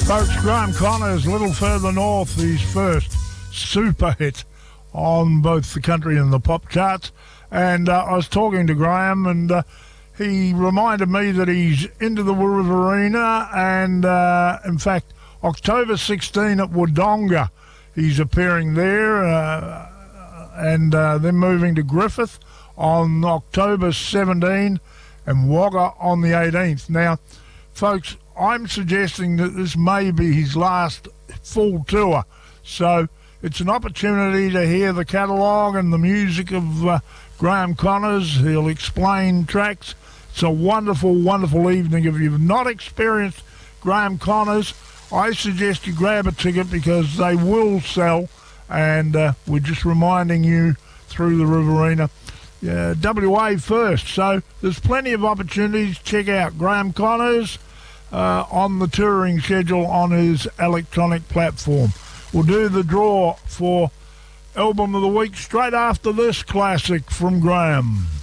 Folks, Graham Connors, a little further north, his first super hit on both the country and the pop charts. And I was talking to Graham, and he reminded me that he's into the Riverina, and in fact, October 16 at Wodonga, he's appearing there, and then moving to Griffith on October 17 and Wagga on the 18th. Now, folks, I'm suggesting that this may be his last full tour, so it's an opportunity to hear the catalogue and the music of Graham Connors. He'll explain tracks. It's a wonderful, wonderful evening. If you've not experienced Graham Connors, I suggest you grab a ticket because they will sell, and we're just reminding you through the Riverina. WA first, so there's plenty of opportunities. Check out Graham Connors on the touring schedule on his electronic platform. We'll do the draw for Album of the Week straight after this classic from Graham.